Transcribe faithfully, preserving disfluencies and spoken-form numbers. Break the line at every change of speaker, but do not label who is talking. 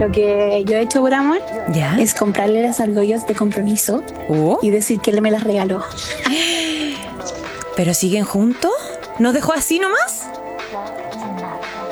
Lo que yo he hecho por amor
¿Ya?
es comprarle las argollas de compromiso
Oh.
y decir que él me las regaló.
¿Pero siguen juntos? ¿Nos dejó así nomás?